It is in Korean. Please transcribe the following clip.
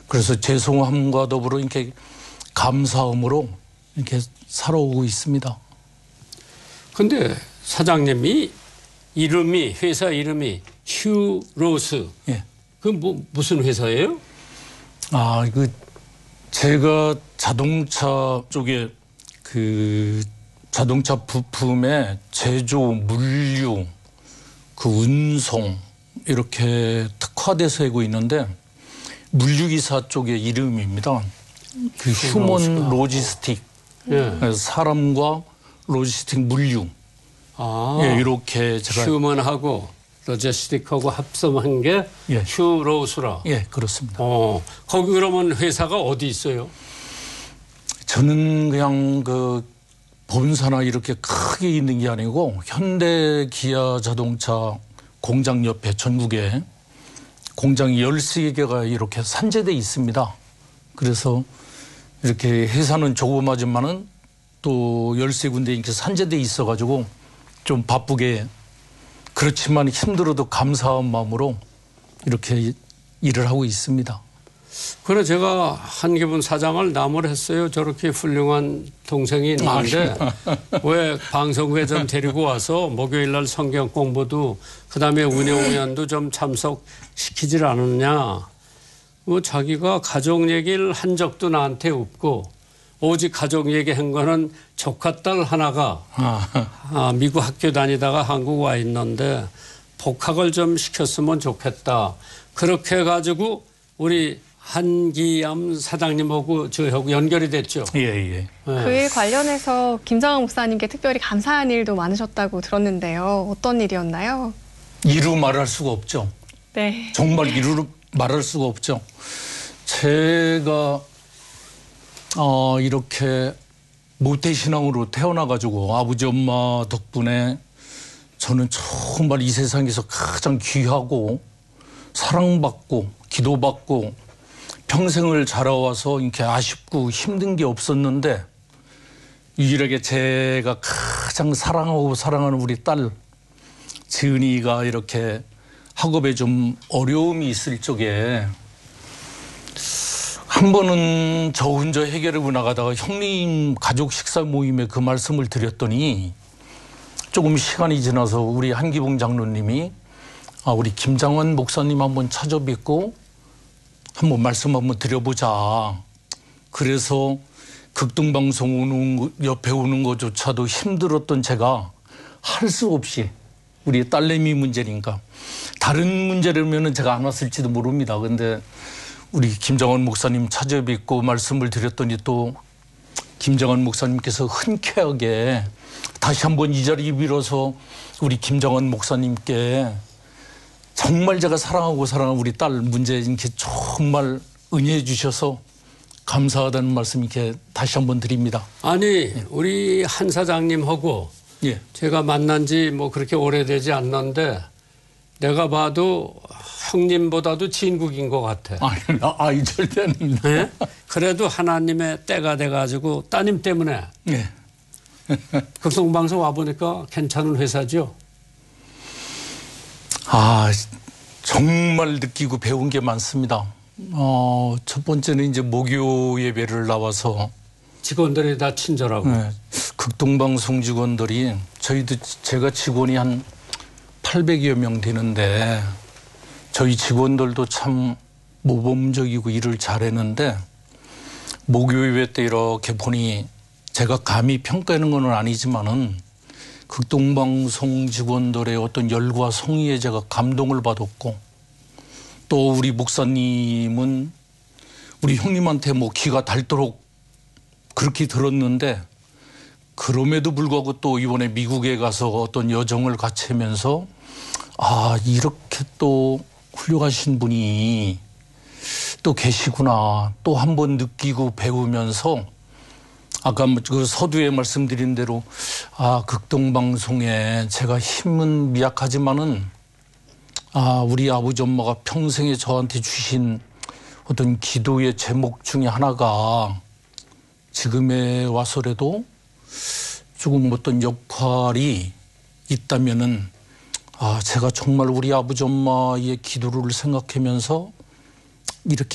그래서 죄송함과 더불어 이렇게 감사함으로 이렇게 살아오고 있습니다. 근데 사장님이 회사 이름이 휴로스. 예. 그 무슨 회사예요? 제가 자동차 쪽에 자동차 부품의 제조, 물류, 운송 이렇게 특화돼서 하고 있는데 물류기사 쪽의 이름입니다. 휴먼 로지스틱. 예. 사람과 로지스틱 물류. 예, 이렇게 제가 휴먼하고 로지스틱하고 합성한 게 예. 휴로스라. 예, 그렇습니다. 거기 그러면 회사가 어디 있어요? 저는 그냥 본사나 이렇게 크게 있는 게 아니고 현대 기아 자동차 공장 옆에 전국에 공장이 13개가 이렇게 산재돼 있습니다. 그래서 이렇게 회사는 조그마지만은 또 13군데 이렇게 산재돼 있어가지고 좀 바쁘게 그렇지만 힘들어도 감사한 마음으로 이렇게 일을 하고 있습니다. 그래 제가 한기분 사장을 나무랬어요. 저렇게 훌륭한 동생이 있는데 왜 방송국에 좀 데리고 와서 목요일 날 성경 공부도 그다음에 운영위원도 좀 참석시키질 않았냐. 뭐 자기가 가족 얘기를 한 적도 나한테 없고 오직 가족 얘기한 거는 조카 딸 하나가 미국 학교 다니다가 한국 와 있는데 복학을 좀 시켰으면 좋겠다. 그렇게 해가지고 우리 한기암 사장님하고 저하고 연결이 됐죠. 예. 그 일 관련해서 김정환 목사님께 특별히 감사한 일도 많으셨다고 들었는데요. 어떤 일이었나요? 이루 말할 수가 없죠. 네. 정말 이루 말할 수가 없죠. 제가 이렇게 모태신앙으로 태어나가지고 아버지 엄마 덕분에 저는 정말 이 세상에서 가장 귀하고 사랑받고 기도받고 평생을 자라와서 이렇게 아쉽고 힘든 게 없었는데 유일하게 제가 가장 사랑하고 사랑하는 우리 딸 지은이가 이렇게 학업에 좀 어려움이 있을 적에 한 번은 저 혼자 해결하고 나가다가 형님 가족 식사 모임에 그 말씀을 드렸더니 조금 시간이 지나서 우리 한기봉 장로님이 우리 김장원 목사님 한번 찾아뵙고 한번 말씀 한번 드려보자. 그래서 극동방송 옆에 오는 것조차도 힘들었던 제가 할 수 없이 우리 딸내미 문제니까 다른 문제라면 제가 안 왔을지도 모릅니다. 근데 우리 김정원 목사님 찾아뵙고 말씀을 드렸더니 또 김정원 목사님께서 흔쾌하게 다시 한번 이 자리 빌어서 우리 김정원 목사님께 정말 제가 사랑하고 사랑하는 우리 딸 문제 이렇게 정말 은혜해 주셔서 감사하다는 말씀 이렇게 다시 한번 드립니다. 아니 우리 한 사장님하고 제가 만난 지 뭐 그렇게 오래되지 않는데 내가 봐도 형님보다도 진국인 것 같아. 아니 절대 아닙니다. 네? 그래도 하나님의 때가 돼가지고 따님 때문에 극동방송 와보니까 괜찮은 회사죠? 정말 느끼고 배운 게 많습니다. 첫 번째는 이제 목요 예배를 나와서 직원들이 다 친절하고. 극동방송 직원들이 제가 직원이 한 800여 명 되는데 저희 직원들도 참 모범적이고 일을 잘했는데 목요 예배 때 이렇게 보니 제가 감히 평가하는 건 아니지만은 극동방송 직원들의 어떤 열과 성의에 제가 감동을 받았고 또 우리 목사님은 우리 형님한테 뭐 기가 닳도록 그렇게 들었는데 그럼에도 불구하고 또 이번에 미국에 가서 어떤 여정을 같이 하면서 이렇게 또 훌륭하신 분이 또 계시구나 또 한 번 느끼고 배우면서 아까 그 서두에 말씀드린 대로 극동방송에 제가 힘은 미약하지만은 우리 아버지 엄마가 평생에 저한테 주신 어떤 기도의 제목 중에 하나가 지금에 와서라도 조금 어떤 역할이 있다면은 제가 정말 우리 아버지 엄마의 기도를 생각하면서 이렇게